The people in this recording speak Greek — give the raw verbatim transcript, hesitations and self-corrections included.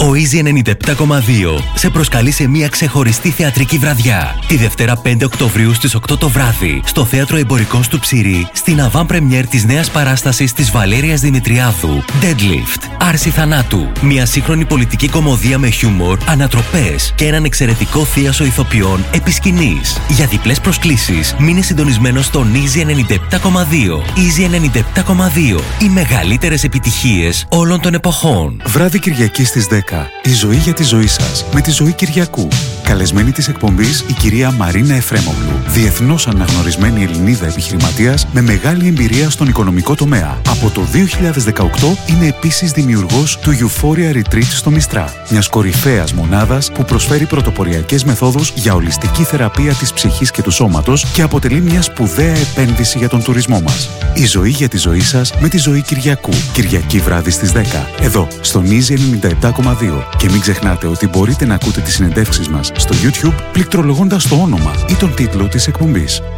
Ο Easy ενενήντα επτά κόμμα δύο σε προσκαλεί σε μια ξεχωριστή θεατρική βραδιά. Τη Δευτέρα πέντε Οκτωβρίου στις οκτώ το βράδυ, στο Θέατρο Εμπορικών του Ψηρή, στην avant-première της νέας παράστασης της Βαλέριας Δημητριάδου, Deadlift, Άρση Θανάτου. Μια σύγχρονη πολιτική κωμωδία με χιούμορ, ανατροπές και έναν εξαιρετικό θίασο ηθοποιών επί σκηνής. Για διπλές προσκλήσεις, μείνε συντονισμένος στον Easy ενενήντα επτά κόμμα δύο. Easy ενενήντα επτά κόμμα δύο. Οι μεγαλύτερες επιτυχίες όλων των εποχών. Βράδυ Κυριακή στις δέκα. Η ζωή για τη ζωή σας. Με τη Ζωή Κυριακού. Καλεσμένη της εκπομπής η κυρία Μαρίνα Εφρέμογλου. Διεθνώς αναγνωρισμένη Ελληνίδα επιχειρηματίας με μεγάλη εμπειρία στον οικονομικό τομέα. Από το δύο χιλιάδες δεκαοκτώ είναι επίσης δημιουργός του Euphoria Retreat στο Μιστρά. Μιας κορυφαίας μονάδας που προσφέρει πρωτοποριακές μεθόδους για ολιστική θεραπεία της ψυχής και του σώματος και αποτελεί μια σπουδαία επένδυση για τον τουρισμό μας. Η ζωή για τη ζωή σας με τη Ζωή Κυριακού. Κυριακή βράδυ στις δέκα. Εδώ, στον Easy ενενήντα επτά κόμμα δύο. Και μην ξεχνάτε ότι μπορείτε να ακούτε τις συνεντεύξεις μας στο YouTube πληκτρολογώντας το όνομα ή τον τίτλο της εκπομπής.